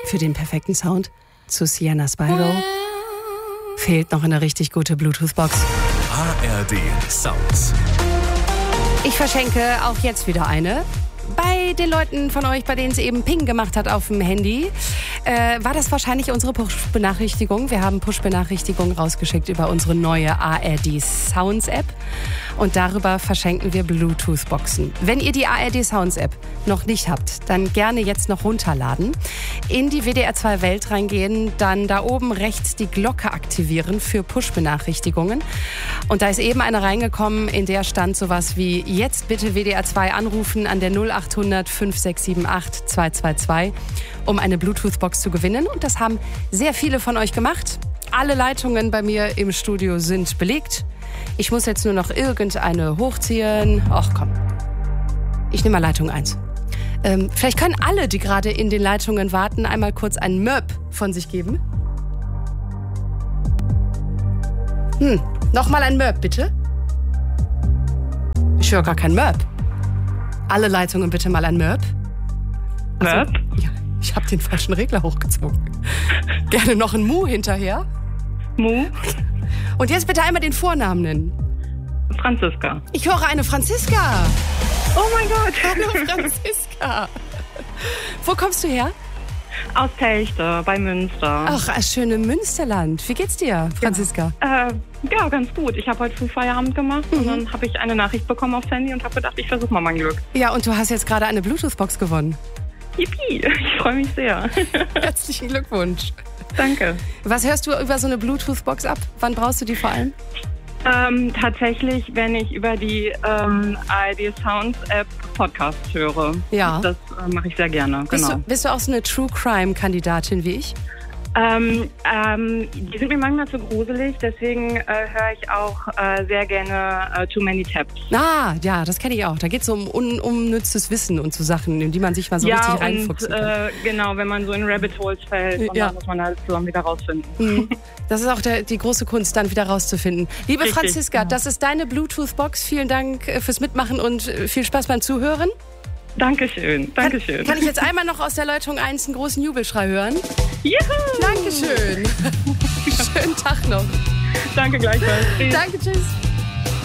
für den perfekten Sound zu Sienna Spyro fehlt noch eine richtig gute Bluetooth-Box. ARD Sounds. Ich verschenke auch jetzt wieder eine. Bei den Leuten von euch, bei denen es eben Ping gemacht hat auf dem Handy, war das wahrscheinlich unsere Push-Benachrichtigung. Wir haben Push-Benachrichtigungen rausgeschickt über unsere neue ARD Sounds App. Und darüber verschenken wir Bluetooth-Boxen. Wenn ihr die ARD Sounds App noch nicht habt, dann gerne jetzt noch runterladen. In die WDR 2 Welt reingehen, dann da oben rechts die Glocke aktivieren für Push-Benachrichtigungen. Und da ist eben eine reingekommen, in der stand sowas wie: jetzt bitte WDR 2 anrufen an der 0800 5678 222, um eine Bluetooth-Box zu gewinnen. Und das haben sehr viele von euch gemacht. Alle Leitungen bei mir im Studio sind belegt. Ich muss jetzt nur noch irgendeine hochziehen. Ach komm, ich nehme mal Leitung 1. Vielleicht können alle, die gerade in den Leitungen warten, einmal kurz ein Möp von sich geben. Nochmal ein Möp, bitte. Ich höre gar kein Möp. Alle Leitungen bitte mal ein Möp. Möp? Ja, ich habe den falschen Regler hochgezogen. Gerne noch ein Mu hinterher. Mu? Und jetzt bitte einmal den Vornamen nennen. Franziska. Ich höre eine Franziska. Oh mein Gott. Hallo Franziska. Wo kommst du her? Aus Telchte bei Münster. Ach, das schöne Münsterland. Wie geht's dir, Franziska? Ja, ganz gut. Ich habe heute früh Feierabend gemacht und dann habe ich eine Nachricht bekommen aufs Handy und habe gedacht, ich versuche mal mein Glück. Ja, und du hast jetzt gerade eine Bluetooth-Box gewonnen. Yippie, ich freue mich sehr. Herzlichen Glückwunsch. Danke. Was hörst du über so eine Bluetooth-Box ab? Wann brauchst du die vor allem? Tatsächlich, wenn ich über die ARD Sounds App Podcast höre. Ja. Das mache ich sehr gerne, genau. Bist du auch so eine True-Crime-Kandidatin wie ich? Die sind mir manchmal zu gruselig, deswegen höre ich auch sehr gerne Too Many Tabs. Ah, ja, das kenne ich auch. Da geht es um unnützes Wissen und so Sachen, in die man sich mal so richtig reinfuchsen kann. Genau, wenn man so in Rabbit Holes fällt und dann muss man halt zusammen wieder rausfinden. Das ist auch die große Kunst, dann wieder rauszufinden. Liebe Richtig, Franziska, genau. Das ist deine Bluetooth-Box. Vielen Dank fürs Mitmachen und viel Spaß beim Zuhören. Dankeschön, Dankeschön. Kann ich jetzt einmal noch aus der Leitung 1 einen großen Jubelschrei hören? Juhu! Dankeschön. Schönen Tag noch. Danke gleichfalls. Tschüss. Danke, tschüss.